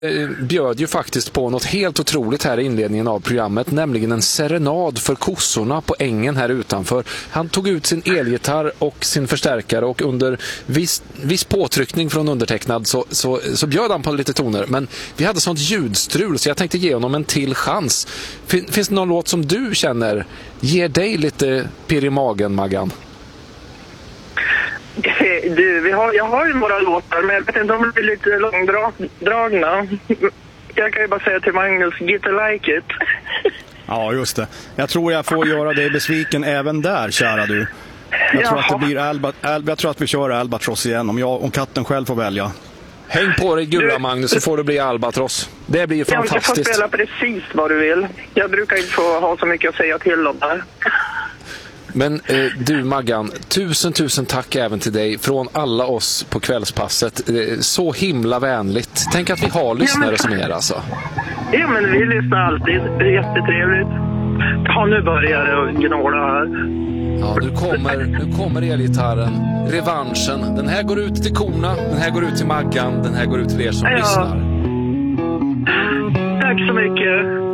bjöd ju faktiskt på något helt otroligt här i inledningen av programmet, nämligen en serenad för kossorna på ängen här utanför. Han tog ut sin elgitarr och sin förstärkare och under viss påtryckning från undertecknad så bjöd han på lite toner. Men vi hade sånt ljudstrul så jag tänkte ge honom en till chans. Finns det någon låt som du känner ger dig lite pirr i magen, Maggan? Du, jag har ju några låtar, men jag vet inte om de blir lite långdragna. Jag kan ju bara säga till Magnus, get a like it. Ja, just det. Jag tror jag får göra dig besviken även där, kära du. Jag tror att det blir jag tror att vi kör Albatross igen, om katten själv får välja. Häng på dig gula, Magnus, så får du bli Albatross. Det blir ju fantastiskt. Jag får spela precis vad du vill. Jag brukar inte få ha så mycket att säga till om där. Men du, Maggan, tusen tack även till dig från alla oss på kvällspasset. Så himla vänligt. Tänk att vi har lyssnare som er alltså. Ja, men vi lyssnar alltid. Det är jättetrevligt. Ja, nu börjar det att gnåla här. Ja, nu kommer elgitarren. Revanschen. Den här går ut till korna, den här går ut till Maggan, den här går ut till er som lyssnar. Tack så mycket.